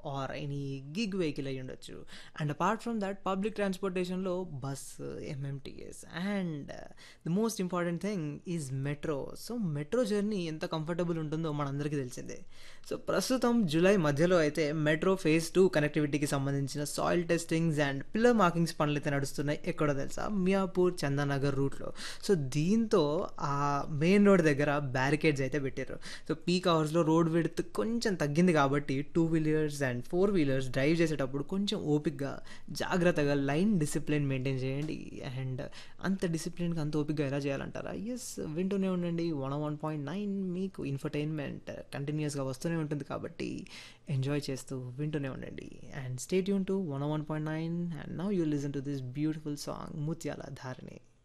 Or any gig vehicle అయ్యి ఉండొచ్చు. And apart from that public ట్రాన్స్పోర్టేషన్లో bus, MMTS and the most important thing is metro. So metro journey ఎంత comfortable ఉంటుందో మనందరికీ తెలిసిందే. So ప్రస్తుతం July మధ్యలో అయితే మెట్రో ఫేజ్ 2 కనెక్టివిటీకి సంబంధించిన soil testings and pillar markings పనులు అయితే నడుస్తున్నాయి. ఎక్కడో తెలుసా, మియాపూర్ చందానగర్ రూట్లో. సో దీంతో ఆ మెయిన్ రోడ్ దగ్గర బ్యారికేడ్స్ అయితే పెట్టారు. సో పీక్ అవర్స్లో రోడ్ విడ్త్ కొంచెం తగ్గింది కాబట్టి 2 వీలర్స్ అండ్ 4 వీలర్స్ డ్రైవ్ చేసేటప్పుడు కొంచెం ఓపిక్గా జాగ్రత్తగా లైన్ డిసిప్లిన్ మెయింటైన్ చేయండి. అండ్ అంత డిసిప్లిన్గా అంత ఓపిక్గా ఎలా చేయాలంటారా? ఎస్, వింటూనే ఉండండి 101.9. మీకు ఇన్ఫర్టైన్మెంట్ కంటిన్యూస్గా వస్తూనే ఉంటుంది కాబట్టి ఎంజాయ్ చేస్తూ వింటూనే ఉండండి. And stay tune to 101.9. And now you listen to this beautiful song ముత్యాల ధారణి.